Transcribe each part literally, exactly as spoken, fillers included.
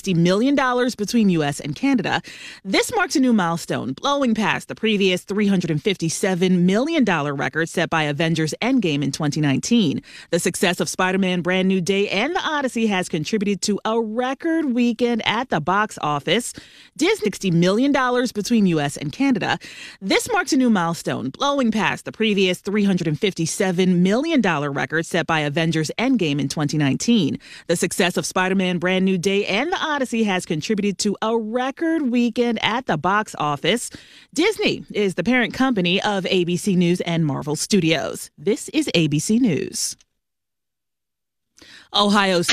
sixty million dollars between U S and Canada. This marks a new milestone, blowing past the previous three hundred fifty-seven million dollars record set by Avengers Endgame in twenty nineteen. The success of Spider-Man Brand New Day and The Odyssey has contributed to a record weekend at the box office. Disney sixty million dollars between U S and Canada. This marks a new milestone, blowing past the previous three hundred fifty-seven million dollars record set by Avengers Endgame in twenty nineteen. The success of Spider-Man Brand New Day and The Odyssey has contributed to a record weekend at the box office. Disney is the parent company of A B C News and Marvel Studios. This is A B C News. Ohio's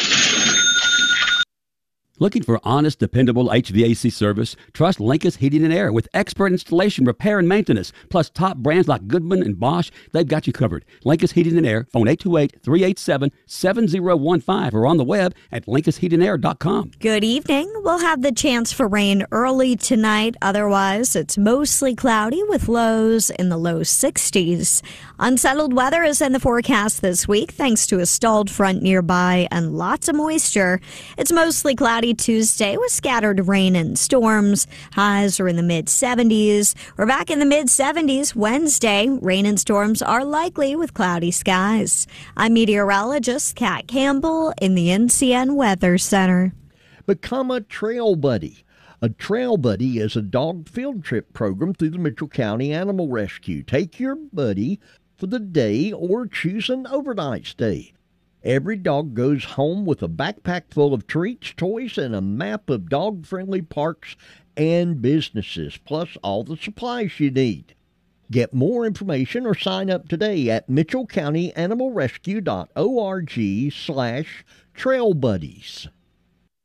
Looking for honest, dependable H V A C service? Trust Linkus Heating and Air with expert installation, repair, and maintenance. Plus top brands like Goodman and Bosch, they've got you covered. Linkus Heating and Air, phone eight two eight, three eight seven, seven zero one five or on the web at linkus heat and air dot com. Good evening. We'll have the chance for rain early tonight. Otherwise, it's mostly cloudy with lows in the low sixties. Unsettled weather is in the forecast this week thanks to a stalled front nearby and lots of moisture. It's mostly cloudy Tuesday with scattered rain and storms. Highs are in the mid seventies. We're back in the mid seventies Wednesday. Rain and storms are likely with cloudy skies. I'm meteorologist Kat Campbell in the N C N Weather Center. Become a trail buddy. A Trail Buddy is a dog field trip program through the Mitchell County Animal Rescue. Take your buddy for the day or choose an overnight stay. Every dog goes home with a backpack full of treats, toys, and a map of dog-friendly parks and businesses, plus all the supplies you need. Get more information or sign up today at mitchell county animal rescue dot org slash trail buddies.